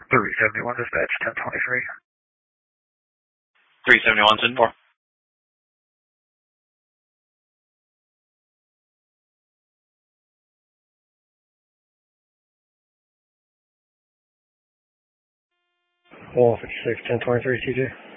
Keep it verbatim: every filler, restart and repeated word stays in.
three seventy-one dispatch, ten twenty-three. three seventy-one, ten four. one fifty-six, ten twenty-three, T J.